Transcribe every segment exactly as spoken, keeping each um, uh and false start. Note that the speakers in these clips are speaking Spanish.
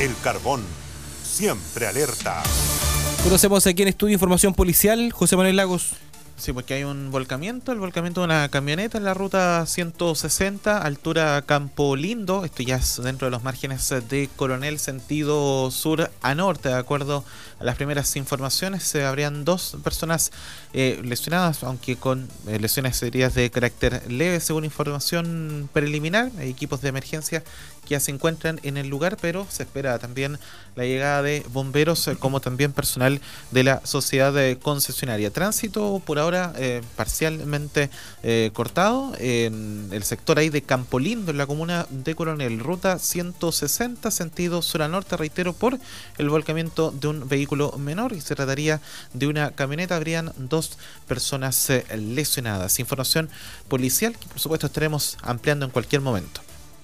El Carbón, siempre alerta. Conocemos aquí en Estudio Información Policial, José Manuel Lagos. Sí, porque hay un volcamiento, el volcamiento de una camioneta en la ruta ciento sesenta, altura Campo Lindo. Esto ya es dentro de los márgenes de Coronel, sentido sur a norte. De acuerdo a las primeras informaciones, se habrían dos personas eh, lesionadas, aunque con eh, lesiones heridas de carácter leve, según información preliminar. Hay equipos de emergencia que ya se encuentran en el lugar, pero se espera también la llegada de bomberos, eh, como también personal de la sociedad eh, concesionaria. Tránsito por ahora eh, parcialmente eh, cortado en el sector ahí de Campo Lindo, en la comuna de Coronel, ruta ciento sesenta, sentido sur a norte, reitero, por el volcamiento de un vehículo menor, y se trataría de una camioneta. Habrían dos personas eh, lesionadas. Información policial que por supuesto estaremos ampliando en cualquier momento.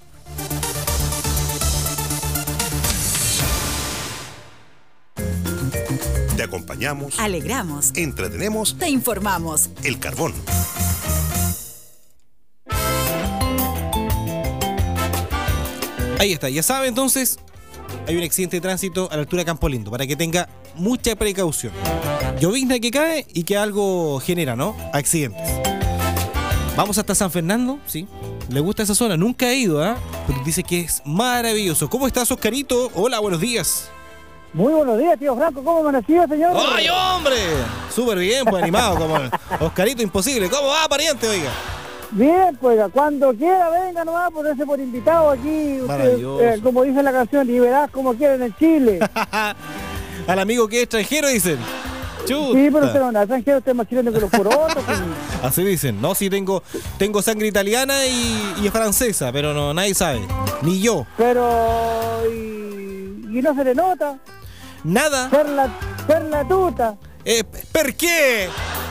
Te acompañamos, alegramos, entretenemos, te informamos. El Carbón. Ahí está, ya sabe entonces, hay un accidente de tránsito a la altura de Campo Lindo, para que tenga mucha precaución. Llovizna que cae y que algo genera, ¿no? Accidentes. Vamos hasta San Fernando, sí. ¿Le gusta esa zona? Nunca he ido, ¿ah? ¿eh? Pero dice que es maravilloso. ¿Cómo estás, Oscarito? Hola, buenos días. Muy buenos días, tío Franco. ¿Cómo amaneció, señor? ¡Ay, hombre! Súper bien, pues animado, como el Oscarito imposible. ¿Cómo va, pariente, oiga? Bien, pues cuando quiera, venga nomás, ponerse por invitado aquí. Maravilloso. Usted, eh, como dice la canción, y verás como quieren en Chile. Al amigo que es extranjero, dicen. Chuta. Sí, pero usted no es extranjero, usted es más chileno que los porotos. Pues. Así dicen. No, sí, tengo, tengo sangre italiana y, y francesa, pero no, nadie sabe. Ni yo. Pero... Y, y no se le nota. Nada. Per la, per la tuta. Eh, ¿Per qué?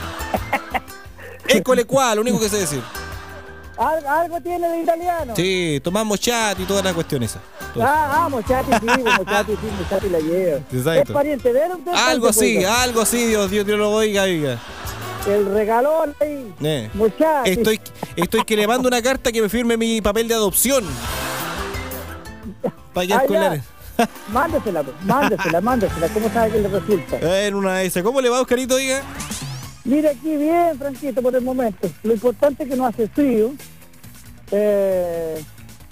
École cual, lo único que sé decir. Al, algo tiene de italiano. Sí, tomamos chat y todas las cuestiones. Ah, ah, Mochati, sí, Mochati, sí, Mochati la lleva. Exacto. ¿Es pariente de él? Algo así, oiga. algo así, Dios, Dios, Dios lo oiga, oiga. El regalón ahí. Eh. Mochati. Estoy, estoy que le mando una carta que me firme mi papel de adopción. Para que escolar. Mándesela, mándesela, mándesela. ¿Cómo sabe que le resulta? En una de esas. ¿Cómo le va, Oscarito, diga? Mire aquí bien, Franquito, por el momento. Lo importante es que no hace frío. Eh,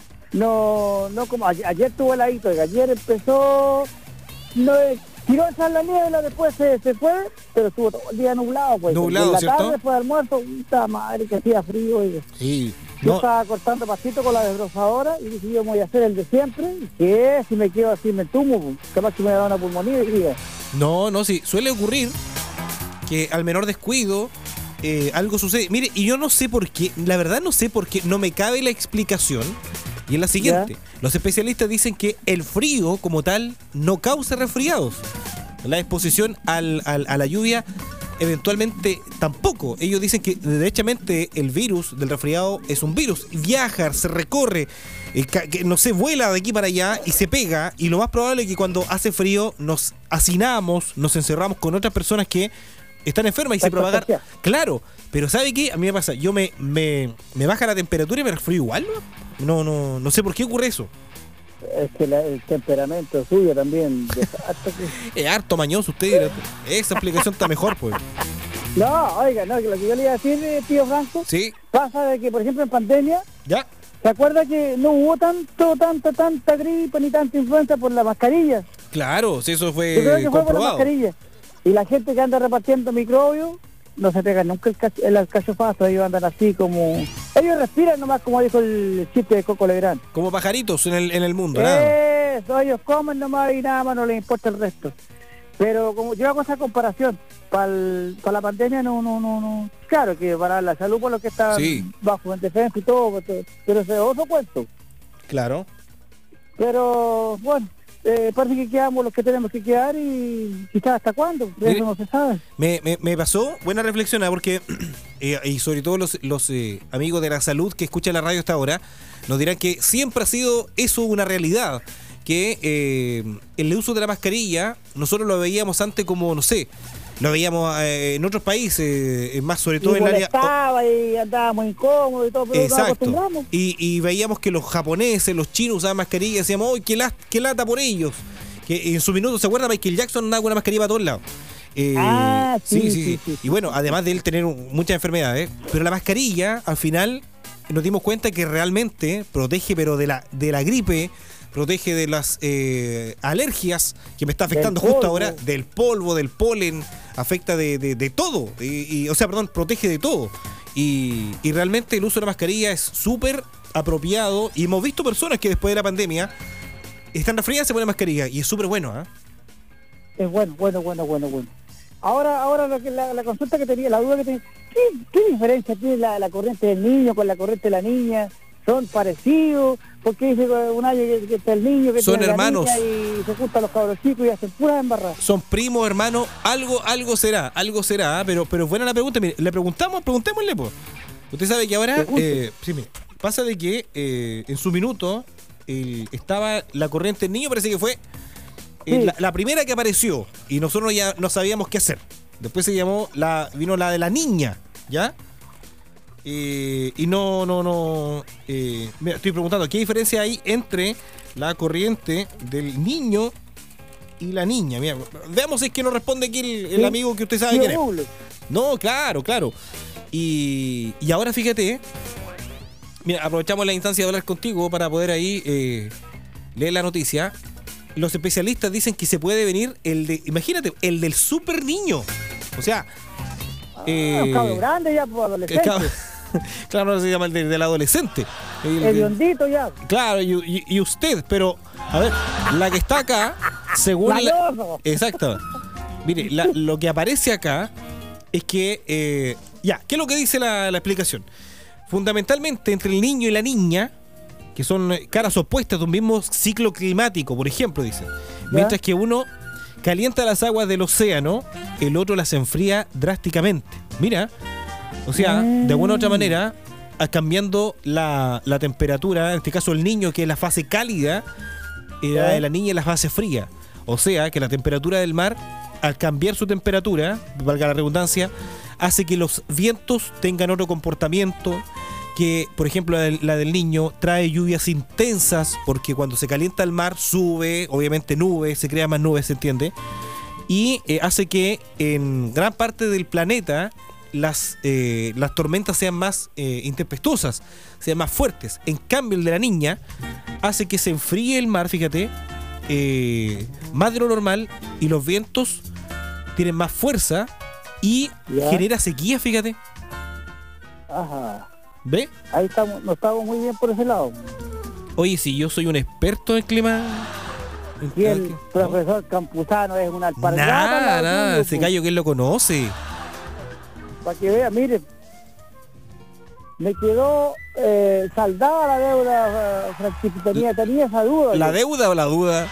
no, no como ayer, ayer tuvo heladito. Ayer empezó, no, tiró esa la niebla, después se, se fue, pero estuvo todo el día nublado. Pues. Nublado, en la ¿cierto? tarde, después del almuerzo, puta madre, que hacía frío. Oiga. Sí. Yo No. estaba cortando pastito con la desbrozadora y dije, yo me voy a hacer el de siempre. Que si me quedo así me tumo, capaz que me da una pulmonía y diga. No, no, sí. Suele ocurrir que al menor descuido eh, algo sucede. Mire, y yo no sé por qué, la verdad no sé por qué, no me cabe la explicación. Y es la siguiente. ¿Ya? Los especialistas dicen que el frío como tal no causa resfriados. La exposición al, al, a la lluvia eventualmente tampoco. Ellos dicen que derechamente el virus del resfriado es un virus. Viaja, se recorre, eh, que, no se vuela de aquí para allá y se pega. Y lo más probable es que cuando hace frío nos hacinamos, nos encerramos con otras personas que están enfermas y se propagan. Claro, pero ¿sabe qué? A mí me pasa, yo me, me, me baja la temperatura y me resfrío igual, ¿no? No, no, no sé por qué ocurre eso. Es que la, el temperamento suyo también. Es harto mañoso usted. Esa explicación está mejor, pues. No, oiga, no, que lo que yo le iba a decir, tío Franco, sí. Pasa de que, por ejemplo, en pandemia, ya. ¿se acuerda que no hubo tanto, tanta, tanta gripe ni tanta influenza por la mascarilla? Claro, si eso fue yo creo que comprobado. fue por la mascarilla. Y la gente que anda repartiendo microbios no se pega nunca el, cacho, el cachofazo, ellos andan así como... Ellos respiran nomás, como dijo el chiste de Coco Legrand. Como pajaritos en el, en el mundo, nada. Eso, ellos comen nomás y nada más, no les importa el resto. Pero como yo hago esa comparación, para pa la pandemia no, no, no, no. Claro que para la salud por lo que está sí. bajo en defensa y todo, pero ese es otro cuento. Claro. Pero bueno, eh, parece que quedamos los que tenemos que quedar y quizás hasta cuándo, Mire, eso no se sabe. Me, me, me pasó, buena reflexión, ¿eh? Porque, eh, y sobre todo los, los eh, amigos de la salud que escuchan la radio hasta ahora, nos dirán que siempre ha sido eso una realidad, que eh, el uso de la mascarilla, nosotros lo veíamos antes como, no sé, lo veíamos eh, en otros países, eh, más sobre Y todo en el área... molestaba y andábamos incómodos y todo, pero nos Exacto. acostumbramos. Y, y veíamos que los japoneses, los chinos usaban mascarilla y decíamos, ¡ay, qué, la- qué lata por ellos! Que en su minuto, ¿se acuerdan? Michael Jackson andaba con una mascarilla para todos lados. Eh, Ah, sí, sí, sí, sí. sí. Y bueno, además de él tener un- muchas enfermedades, pero la mascarilla, al final, nos dimos cuenta que realmente protege, pero de la, de la gripe, protege de las eh, alergias que me está afectando Del justo polvo. ahora, del polvo, del polen, afecta de, de, de todo. Y, y- o sea, perdón, protege de todo. Y, y realmente el uso de la mascarilla es súper apropiado. Y hemos visto personas que después de la pandemia están resfriadas y se ponen mascarilla. Y es súper bueno, ¿ah? Es bueno, bueno, bueno, bueno, bueno. Ahora, ahora lo que la, la consulta que tenía, la duda que tenía, ¿qué, qué diferencia tiene la, la corriente del niño con la corriente de la niña? ¿Son parecidos? Porque dice un año que, que está el niño que Son tiene la hermanos. niña y se juntan los cabros chicos y hacen puras embarradas. Son primos, hermanos, algo, algo será, algo será, ¿ah? pero, pero es buena la pregunta. Mire, le preguntamos, preguntémosle, pues. Usted sabe que ahora, Pregunte. eh, sí, mire, pasa de que eh, en su minuto el- estaba la corriente del niño, parece que fue eh, Sí. la, la primera que apareció y nosotros ya no sabíamos qué hacer. Después se llamó, la vino la de la niña, ¿ya? Eh, y no, no, no. Eh, me estoy preguntando, ¿qué diferencia hay entre la corriente del niño y la niña? Mira, veamos si es que nos responde aquí el, el Sí. amigo que usted sabe Sí, quién es. Google. No, claro, claro. Y, y ahora fíjate, mira, aprovechamos la instancia de hablar contigo para poder ahí eh, leer la noticia. Los especialistas dicen que se puede venir el de, imagínate, el del super niño. O sea, Ah, eh, un cabro grande ya, pues, que adolescente. claro, claro, no se llama el de- del adolescente. El- El biondito ya. Claro, y, y- y usted, pero, a ver, la que está acá, según la, Mañoso. exacto. Mire, la- lo que aparece acá es que, eh, ya, ¿qué es lo que dice la, la explicación? Fundamentalmente, entre el niño y la niña, que son eh, caras opuestas de un mismo ciclo climático, por ejemplo, dice. Mientras que uno calienta las aguas del océano, el otro las enfría drásticamente. Mira, o sea, de alguna u otra manera, a- cambiando la, la temperatura, en este caso el niño, que es la fase cálida, y la de la niña es la fase fría. O sea, que la temperatura del mar, al cambiar su temperatura, valga la redundancia, hace que los vientos tengan otro comportamiento, que, por ejemplo, la del, la del niño trae lluvias intensas, porque cuando se calienta el mar sube, obviamente nubes, se crean más nubes, ¿se entiende? Y eh, hace que en gran parte del planeta las, eh, las tormentas sean más eh, intempestuosas, sean más fuertes. En cambio, el de la niña hace que se enfríe el mar, fíjate, eh, más de lo normal, y los vientos tienen más fuerza y Ya. genera sequía, fíjate. Ajá. ¿Ve? Ahí estamos, no estamos muy bien por ese lado. Oye, si yo soy un experto en clima... en Y el clima- profesor Campuzano es una alpargata. Nada, nada, ese gallo que él lo conoce. Para que vea, mire, me quedó eh, saldada la deuda, eh, Francisco, tenía, tenía esa duda. ¿La yo. deuda o la duda?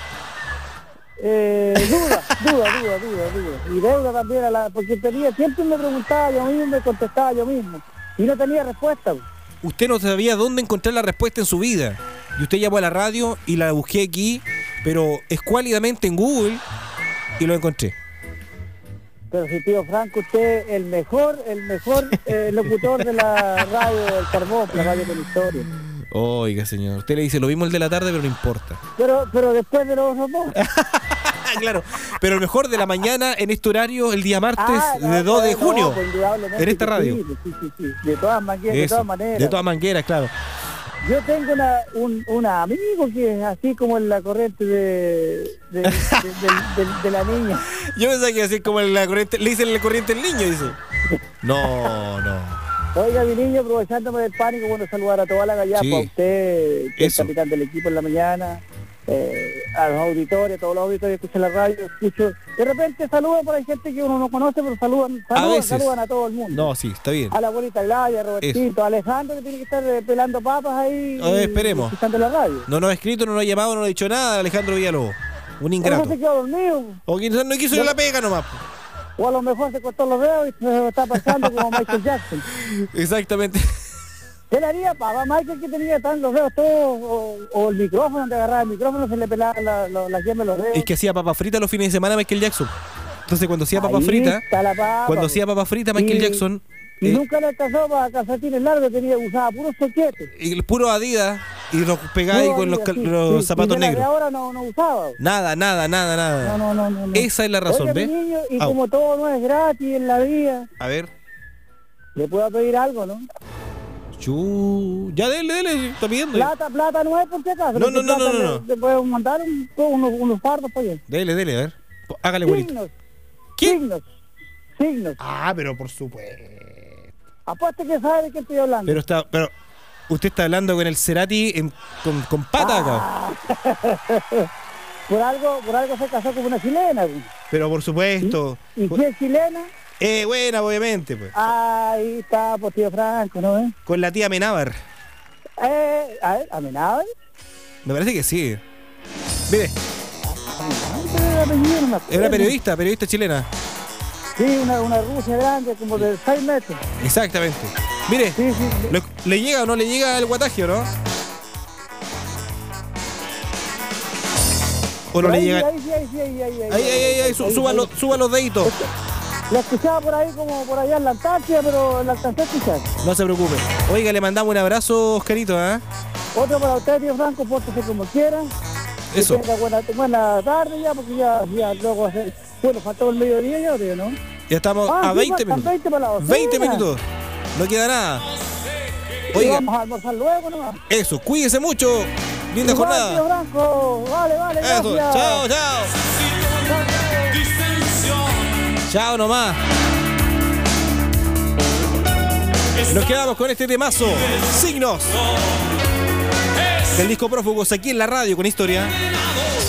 Eh, duda, duda, duda, duda, duda. Y deuda también, a la, porque tenía, siempre me preguntaba yo mismo, me contestaba yo mismo. Y no tenía respuesta. Usted no sabía dónde encontrar la respuesta en su vida. Y usted llamó a la radio y la busqué aquí, pero escuálidamente en Google, y lo encontré. Pero si tío Franco, usted el mejor, el mejor eh, locutor de la radio del Carbón, la radio con historia. Oiga, señor, usted le dice lo mismo el de la tarde, pero no importa. Pero, pero después de los otros dos. Claro, pero el mejor de la mañana en este horario, el día martes Ah, no, de dos de no, junio, pues, indudablemente en esta que radio. Sí, sí, sí, sí. De todas maneras, de Eso, todas maneras. de todas mangueras, claro. Yo tengo una, un, un amigo que es así como en la corriente de, de, de, de- de- de la niña. Yo pensaba que así como en la corriente, le dicen la corriente el niño, dice. No, no. Oiga, mi niño, aprovechándome del pánico, bueno, saludar a toda la gallapa, Sí. a usted, que es Eso. capitán del equipo en la mañana, eh, a los auditores, a todos los auditores que escuchan la radio, escucho. De repente saludan por ahí gente que uno no conoce, pero saludan, saludan, veces. saludan a todo el mundo. No, sí, está bien. A la abuelita Glaya, a Robertito, a Alejandro que tiene que estar eh, pelando papas ahí. A ver, y- esperemos. y escuchando la radio. No nos ha escrito, no nos ha llamado, no nos ha dicho nada, Alejandro Villalobos. Un A lo ingrato. mejor se quedó dormido, O quizás no quiso ir a la pega nomás. o a lo mejor se cortó los dedos y se está pasando como Michael Jackson. Exactamente. ¿Qué le haría papá Michael que tenía tan los dedos todos, o, o el micrófono, donde agarraba el micrófono, se le pelaba la, la, la yema de los dedos? Es que hacía papa frita los fines de semana Michael Jackson. Entonces cuando hacía papa Ahí frita, está la papa, cuando po. hacía papa frita, Michael Y- Jackson, Y eh, nunca le alcanzó para calcetines largos, tenía, usaba puros soquetes. y el puro Adidas y los pegaba ahí Puro con los, Adidas, cal- sí, los sí. zapatos Y de la de negros. ahora no, no usaba. Nada, nada, nada, nada. No, no, no, no, no. Esa es la razón, Oiga, ¿ves? mi niño, y Au. como todo no es gratis en la vida, A ver. le puedo pedir algo, ¿no? Chu. Ya, dele, dele, está pidiendo. Plata, plata no es por si acaso. No, no, no, plata no, no, le- no. Le puedo mandar un- unos, unos fardos para allá. Dele, dele, a ver. Hágale bonito. Signos, ¿Qué? signos, signos. Ah, pero por supuesto. Apueste que sabe de qué estoy hablando. Pero está, pero usted está hablando con el Cerati en- con, con pata Ah. acá. Por algo, por algo se casó con una chilena. Pues. Pero por supuesto. ¿Y si es chilena? Eh, buena, obviamente, pues. Ahí está, pues tío Franco, ¿no? ¿Eh? Con la tía Menábar. Eh, a ver, ¿Amenábar? Me parece que sí. Mire, El apellido no me acuerdo. es una periodista, periodista chilena. Sí, una, una Rusia grande, como de seis metros. Exactamente. Mire, Sí, sí. ¿le, le llega o no le llega el guataje o no? ¿O no le Ahí, llega? ahí, sí, ahí, sí, ahí, ahí, ahí, Ahí, ahí, ahí, ahí, su- suba, los, suba los deditos. La escuchaba por ahí como por allá en la Antártida, pero la alcancé a escuchar. No se preocupe. Oiga, le mandamos un abrazo, Oscarito, ¿ah? Otro para usted, tío Franco, pórtese como quiera. Que Eso. tenga buena, buena tarde ya, porque ya, ya luego va a ser... Bueno, faltó el mediodía ya, tío, ¿no? Ya estamos Ah, a sí, veinte faltan minutos. veinte para la docena. veinte minutos. No queda nada. Y Oiga, vamos a almorzar luego nomás. eso, cuídese mucho. Linda Igual, tío jornada. Franco, vale, vale, Eso, gracias. chao, chao. Chao nomás. Nos quedamos con este temazo. Signos. Del disco Prófugos aquí en la radio con historia.